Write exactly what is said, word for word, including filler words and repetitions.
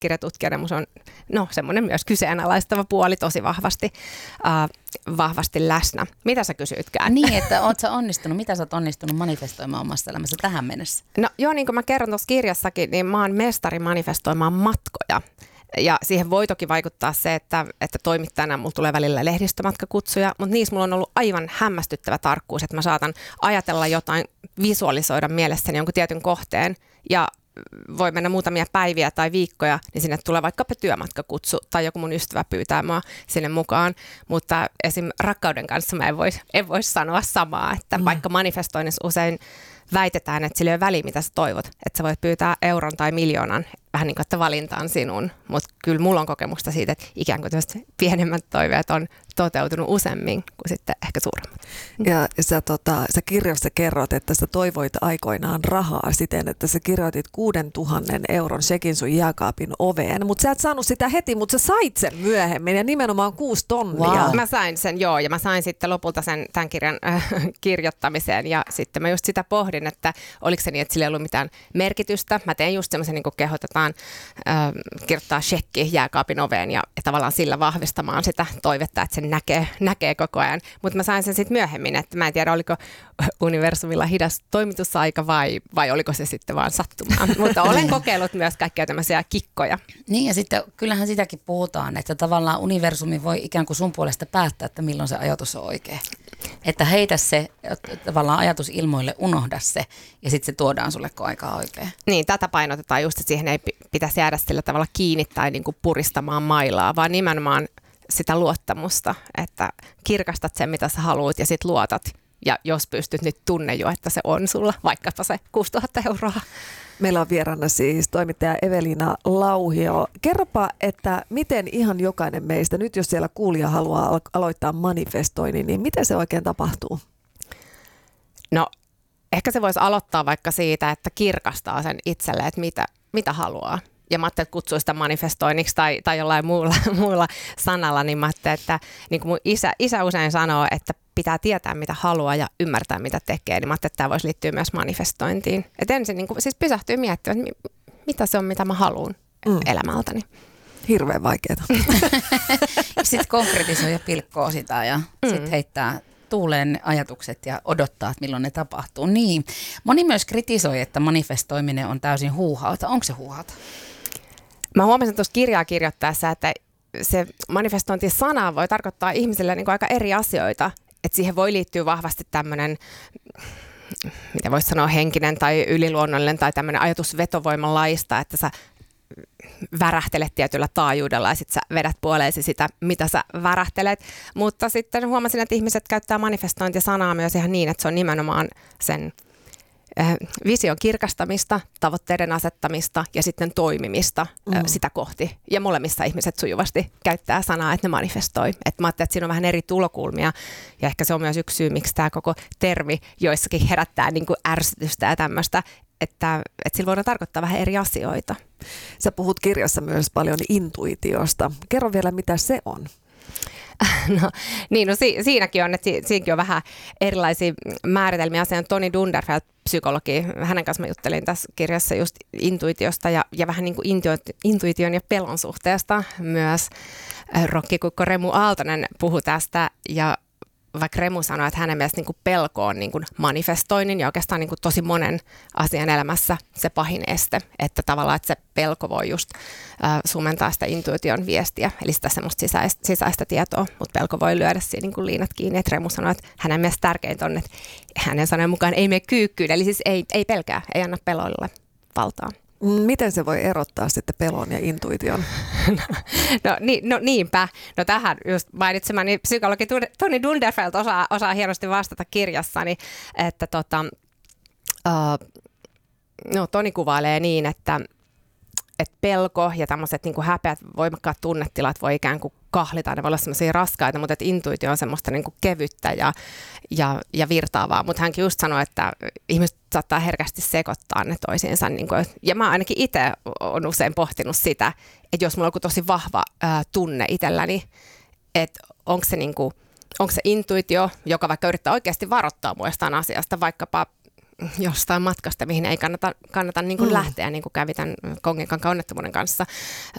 kirjatutkijana mun on no, semmoinen myös kyseenalaistava puoli tosi vahvasti, uh, vahvasti läsnä. Mitä sä kysytkään? Niin, että oot sä onnistunut, mitä sä oot onnistunut manifestoimaan omassa elämässä tähän mennessä? No joo, niin kuin mä kerron tuossa kirjassakin, niin mä oon mestari manifestoimaan matkoja. Ja siihen voi toki vaikuttaa se, että, että toimittajana mulla tulee välillä lehdistömatkakutsuja, mutta niissä mulla on ollut aivan hämmästyttävä tarkkuus, että mä saatan ajatella jotain, visualisoida mielessäni jonkun tietyn kohteen ja voi mennä muutamia päiviä tai viikkoja, niin sinne tulee vaikkapa työmatkakutsu tai joku mun ystävä pyytää mua sinne mukaan, mutta esim. Rakkauden kanssa mä en voi, en voi sanoa samaa, että mm. vaikka manifestoinnissa usein väitetään, että sillä ei ole väliä, mitä sä toivot, että sä voit pyytää euron tai miljoonan, vähän niin kuin, että valinta on sinun, mutta kyllä mulla on kokemusta siitä, että ikään kuin pienemmät toiveet on toteutunut useammin kuin sitten ehkä suuremmat. Ja sä, tota, sä kirjassa kerrot, että sä toivoit aikoinaan rahaa siten, että sä kirjoitit kuuden tuhannen euron shekin sun jääkaapin oveen, mutta sä et saanut sitä heti, mutta sä sait sen myöhemmin ja nimenomaan kuusi tonnia. Wow. Mä sain sen, joo, ja mä sain sitten lopulta sen tämän kirjan äh, kirjoittamiseen ja sitten mä just sitä pohdin, että oliko se niin, että sillä ei ollut mitään merkitystä. Mä tein just semmoisen, niin kuin kehotetaan äh, kirjoittaa shekki jääkaapin oveen ja, ja tavallaan sillä vahvistamaan sitä toivetta, että sen näkee, näkee koko ajan. Mutta mä sain sen sitten myöhemmin, että mä en tiedä, oliko universumilla hidas toimitusaika vai, vai oliko se sitten vaan sattumaa. Mutta olen kokeillut myös kaikkia tämmöisiä kikkoja. Niin ja sitten kyllähän sitäkin puhutaan, että tavallaan universumi voi ikään kuin sun puolesta päättää, että milloin se ajatus on oikea. Että heitä se tavallaan ajatus ilmoille, unohda se ja sitten se tuodaan sulle, kun aika oikein. Niin, tätä painotetaan just, että siihen ei pitäisi jäädä sillä tavalla kiinni tai niin kuin puristamaan mailaa, vaan nimenomaan sitä luottamusta, että kirkastat sen, mitä sä haluat ja sit luotat. Ja jos pystyt, nyt tunne jo, että se on sulla, vaikkapa se kuusituhatta euroa. Meillä on vieraana siis toimittaja Evelina Lauhio. Kerropa, että miten ihan jokainen meistä, nyt jos siellä kuulija haluaa alo- aloittaa manifestoinnin, niin miten se oikein tapahtuu? No, ehkä se voisi aloittaa vaikka siitä, että kirkastaa sen itselle, että mitä, mitä haluaa. Ja mä ajattelin, että kutsui sitä manifestoinniksi tai, tai jollain muulla, muulla sanalla, niin mä ajattelin, että niin kuin mun isä, isä usein sanoo, että pitää tietää, mitä haluaa ja ymmärtää, mitä tekee, niin mä ajattelin, että tämä voisi liittyä myös manifestointiin. Että ensin niin kuin, siis pysähtyy miettimään, että mitä se on, mitä mä haluan mm. elämältäni. Hirveän vaikeaa. Sitten konkretisoi ja pilkkoo sitä ja mm. sitten heittää tuuleen ajatukset ja odottaa, että milloin ne tapahtuu. Niin. Moni myös kritisoi, että manifestoiminen on täysin huuhauta. Onko se huuhauta? Mä huomasin tuossa kirjaa kirjoittaessa, että se manifestointi-sana voi tarkoittaa ihmisille niin kuin aika eri asioita. Että siihen voi liittyä vahvasti tämmöinen, mitä voisi sanoa, henkinen tai yliluonnollinen tai tämmöinen ajatus vetovoiman laista, että sä värähtelet tietyllä taajuudella ja sitten sä vedät puoleesi sitä, mitä sä värähtelet. Mutta sitten huomasin, että ihmiset käyttää manifestointisanaa myös ihan niin, että se on nimenomaan sen äh, vision kirkastamista, tavoitteiden asettamista ja sitten toimimista mm. äh, sitä kohti. Ja molemmissa ihmiset sujuvasti käyttää sanaa, että ne manifestoi. Et mä ajattelin, että siinä on vähän eri tulokulmia ja ehkä se on myös yksi syy, miksi tämä koko termi joissakin herättää niin kuin ärsytystä ja tämmöistä, että, että sillä voidaan tarkoittaa vähän eri asioita. Sä puhut kirjassa myös paljon intuitiosta. Kerro vielä, mitä se on. No, niin, no si- siinäkin on, että si- siinäkin on vähän erilaisia määritelmiä. Se on Toni Dunderfeld, psykologi. Hänen kanssa mä juttelin tässä kirjassa just intuitiosta ja, ja vähän niin kuin intu- intuition ja pelon suhteesta myös. Rokkikukko Remu Aaltonen puhui tästä ja vaikka Remu sanoi, että hänen mielestä niin kuin pelko on niin kuin manifestoinnin ja oikeastaan niin kuin tosi monen asian elämässä se pahin este, että tavallaan että se pelko voi just äh, sumentaa sitä intuition viestiä, eli sitä semmoista sisäistä, sisäistä tietoa, mutta pelko voi lyödä siinä niin kuin liinat kiinni, että Remu sanoi, että hänen mielestä tärkeintä on, että hänen sanojen mukaan ei mene kyykkyyn, eli siis ei, ei pelkää, ei anna peloille valtaa. Miten se voi erottaa sitten pelon ja intuition? No, no, niin, no niinpä. No tähän just mainitsemani psykologi Toni Dunderfeld osaa, osaa hienosti vastata kirjassani, että tota, uh, no, Toni kuvailee niin, että et pelko ja tämmöiset niin kuin häpeät, voimakkaat tunnetilat voi ikään kuin kahlita, ne voi olla semmoisia raskaita, mutta et intuitio on semmoista niin kuin kevyttä ja, ja, ja virtaavaa. Mutta hänkin just sanoi, että ihmiset saattaa herkästi sekoittaa ne toisiinsa. Niin kuin, ja mä ainakin itse olen usein pohtinut sitä, että jos mulla on joku tosi vahva ää, tunne itselläni, että onko se, niin kuin, onko se intuitio, joka vaikka yrittää oikeasti varoittaa mua jostain asiasta, vaikkapa jostain matkasta, mihin ei kannata, kannata niin kuin mm. lähteä, niin kuin kävi tämän Kongenkankaan onnettomuuden kanssa